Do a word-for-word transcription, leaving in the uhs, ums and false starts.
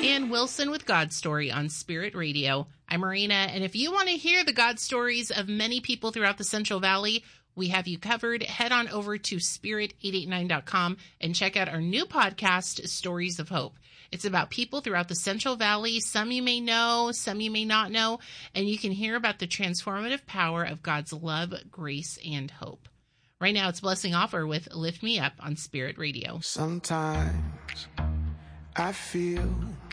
Marianne Wilson with God Story on Spirit Radio. I'm Marina, and if you want to hear the God stories of many people throughout the Central Valley, we have you covered. Head on over to spirit eight eight nine dot com and check out our new podcast, Stories of Hope. It's about people throughout the Central Valley. Some you may know, some you may not know, and you can hear about the transformative power of God's love, grace, and hope. Right now, it's Blessing Offer with Lift Me Up on Spirit Radio. Sometimes I feel